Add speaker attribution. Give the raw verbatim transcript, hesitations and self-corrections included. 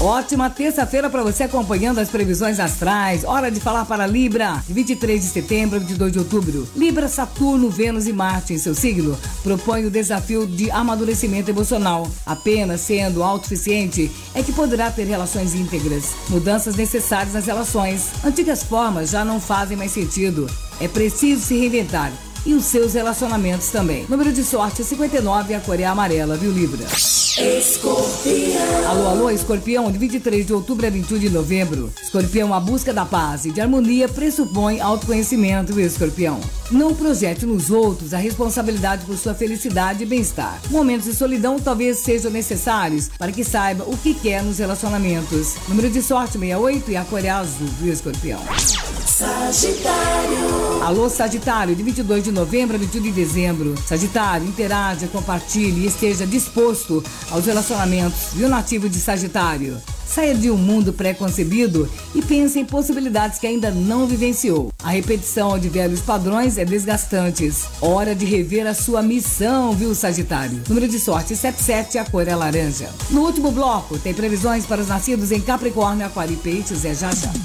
Speaker 1: Ótima terça-feira para você acompanhando as previsões astrais. Hora de falar para Libra. De vinte e três de setembro a vinte e dois de outubro. Libra, Saturno, Vênus e Marte em seu signo propõe o desafio de amadurecimento emocional. Apenas sendo autossuficiente é que poderá ter relações íntegras. Mudanças necessárias nas relações. Antigas formas já não fazem mais sentido. É preciso se reinventar. E os seus relacionamentos também. Número de sorte cinquenta e nove, a cor é amarela, viu, Libra?
Speaker 2: Escorpião.
Speaker 1: Alô, alô, Escorpião, de vinte e três de outubro a vinte e um de novembro. Escorpião, a busca da paz e de harmonia pressupõe autoconhecimento, viu, Escorpião? Não projete nos outros a responsabilidade por sua felicidade e bem-estar. Momentos de solidão talvez sejam necessários para que saiba o que quer nos relacionamentos. Número de sorte sessenta e oito e a cor é azul, viu, Escorpião?
Speaker 2: Sagitário.
Speaker 1: Alô, Sagitário, de vinte e dois de novembro a vinte e um de dezembro. Sagitário, interaja, compartilhe e esteja disposto aos relacionamentos, viu, nativo de Sagitário? Saia de um mundo pré-concebido e pense em possibilidades que ainda não vivenciou. A repetição de velhos padrões é desgastante. Hora de rever a sua missão, viu, Sagitário? Número de sorte setenta e sete, a cor é laranja. No último bloco, tem previsões para os nascidos em Capricórnio, Aquário e Peixes, é já já.